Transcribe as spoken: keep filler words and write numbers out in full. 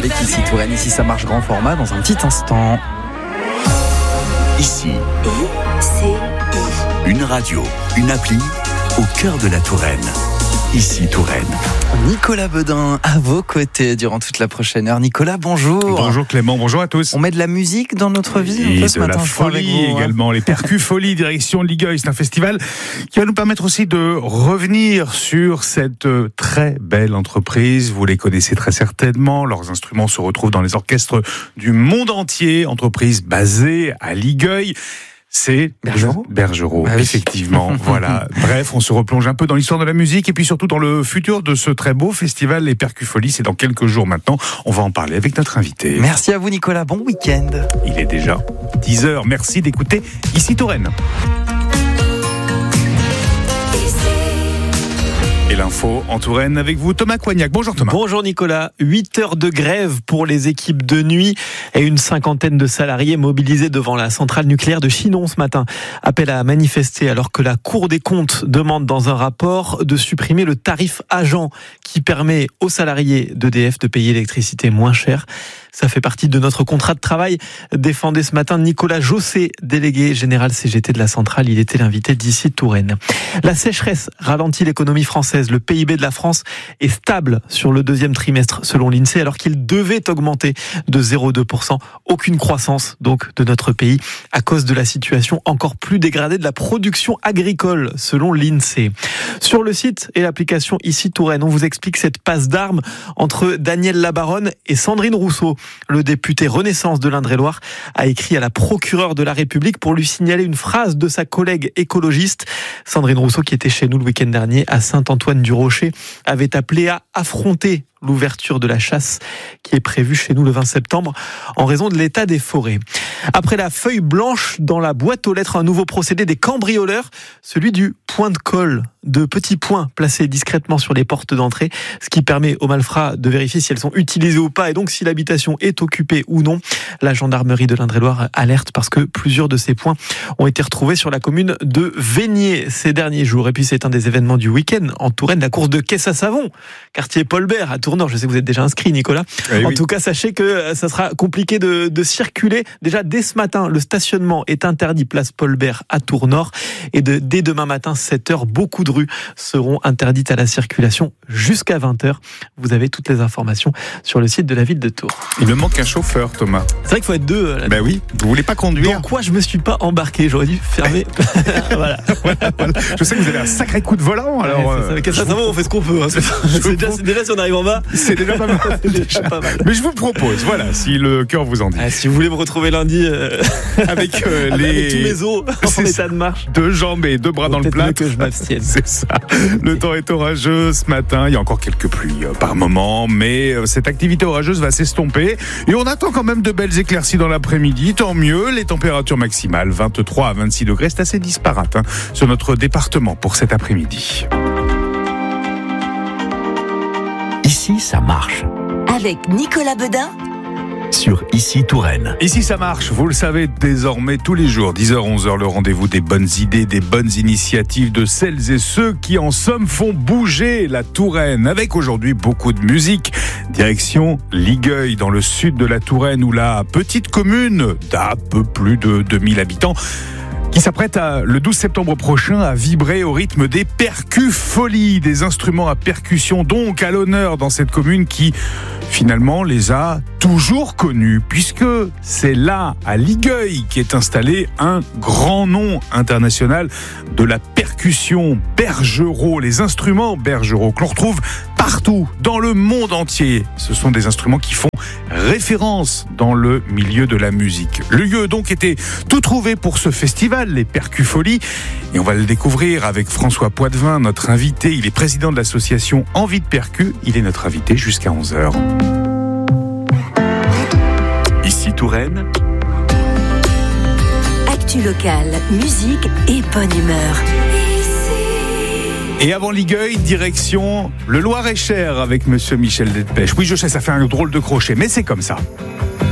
avec Ici Touraine. Ici ça marche grand format dans un petit instant. Ici, I C I. une radio, une appli au cœur de la Touraine. Ici Touraine. Nicolas Beudin à vos côtés durant toute la prochaine heure. Nicolas, bonjour. Bonjour Clément, bonjour à tous. On met de la musique dans notre vie Et un peu de ce matin, la folie vous, également, hein. Les Percus Folie, direction Ligueuil. C'est un festival qui va nous permettre aussi de revenir sur cette très belle entreprise. Vous les connaissez très certainement. Leurs instruments se retrouvent dans les orchestres du monde entier. Entreprise basée à Ligueuil. C'est Bergerot, Bergerot, ah oui. effectivement. Voilà. Bref, on se replonge un peu dans l'histoire de la musique et puis surtout dans le futur de ce très beau festival, les Percus Folie. C'est dans quelques jours maintenant. On va en parler avec notre invité. Merci à vous Nicolas, bon week-end. Il est déjà dix heures. Merci d'écouter Ici Touraine. Et l'info en Touraine avec vous, Thomas Coignac. Bonjour Thomas. Bonjour Nicolas. huit heures de grève pour les équipes de nuit et une cinquantaine de salariés mobilisés devant la centrale nucléaire de Chinon ce matin. Appel à manifester alors que la Cour des comptes demande dans un rapport de supprimer le tarif agent qui permet aux salariés d'E D F de payer l'électricité moins cher. Ça fait partie de notre contrat de travail, défendait ce matin Nicolas Jossé, délégué général C G T de la centrale. Il était l'invité d'Ici Touraine. La sécheresse ralentit l'économie française. Le P I B de la France est stable sur le deuxième trimestre selon l'INSEE alors qu'il devait augmenter de zéro virgule deux pour cent. Aucune croissance donc de notre pays à cause de la situation encore plus dégradée de la production agricole selon l'INSEE. Sur le site et l'application Ici Touraine, on vous explique cette passe d'armes entre Daniel Labaronne et Sandrine Rousseau. Le député Renaissance de l'Indre-et-Loire a écrit à la procureure de la République pour lui signaler une phrase de sa collègue écologiste. Sandrine Rousseau, qui était chez nous le week-end dernier à Saint-Antoine-du-Rocher, avait appelé à affronter l'ouverture de la chasse qui est prévue chez nous le vingt septembre en raison de l'état des forêts. Après la feuille blanche dans la boîte aux lettres, un nouveau procédé des cambrioleurs, celui du point de colle, de petits points placés discrètement sur les portes d'entrée, ce qui permet aux malfrats de vérifier si elles sont utilisées ou pas et donc si l'habitation est occupée ou non. La gendarmerie de l'Indre-et-Loire alerte parce que plusieurs de ces points ont été retrouvés sur la commune de Vénier ces derniers jours. Et puis c'est un des événements du week-end en Touraine, la course de caisse à savon, quartier Paul Bert à Tournord. Je sais que vous êtes déjà inscrit, Nicolas. Eh en oui. tout cas, sachez que ça sera compliqué de, de circuler. Déjà, dès ce matin, le stationnement est interdit place Paul Bert à Tournord. Et de, dès demain matin, sept heures, beaucoup de rues seront interdites à la circulation jusqu'à vingt heures. Vous avez toutes les informations sur le site de la ville de Tours. Il me manque un chauffeur, Thomas. C'est vrai qu'il faut être deux. Là. Ben oui, vous voulez pas conduire? Dans quoi je me suis pas embarqué? J'aurais dû fermer. Voilà. Voilà, voilà. Je sais que vous avez un sacré coup de volant. Alors, Ouais, c'est ça. euh, Avec ça, je ça va, on fait ce qu'on peut. Hein. C'est, c'est déjà, c'est déjà si on arrive en bas. C'est déjà pas mal. C'est déjà pas mal. Mais je vous propose, voilà, si le cœur vous en dit, Ah, si vous voulez me retrouver lundi euh, avec euh, avec les tous mes os en C'est état de marche, deux jambes et deux bras dans le peut-être plat. mieux que je m'abstienne. C'est ça. Le temps est orageux ce matin. Il y a encore quelques pluies euh, par moment, mais euh, cette activité orageuse va s'estomper. Et on attend quand même de belles éclaircies dans l'après-midi. Tant mieux. Les températures maximales, vingt-trois à vingt-six degrés. C'est assez disparate hein, sur notre département pour cet après-midi. Ici, ça marche. Avec Nicolas Beudin Sur Ici Touraine. Ici ça marche, vous le savez désormais tous les jours, dix heures onze heures, le rendez-vous des bonnes idées, des bonnes initiatives de celles et ceux qui en somme font bouger la Touraine. Avec aujourd'hui beaucoup de musique. Direction Ligueuil, dans le sud de la Touraine, où la petite commune d'un peu plus de deux mille habitants qui s'apprête à, le douze septembre prochain à vibrer au rythme des Percus Folie, des instruments à percussion donc à l'honneur dans cette commune qui finalement les a toujours connus, puisque c'est là, à Ligueuil, qu'est installé un grand nom international de la percussion, Bergerot, les instruments Bergerot que l'on retrouve partout dans le monde entier. Ce sont des instruments qui font référence dans le milieu de la musique. Le lieu donc était tout trouvé pour ce festival, les Percus Folie, et on va le découvrir avec François Poitvin, notre invité. Il est président de l'association Envie de Percus. Il est notre invité jusqu'à onze heures. Ici Touraine. Actu locale, musique et bonne humeur. Et avant Ligueuil, direction le Loir-et-Cher avec monsieur Michel Delpech. Oui, je sais, ça fait un drôle de crochet, mais c'est comme ça.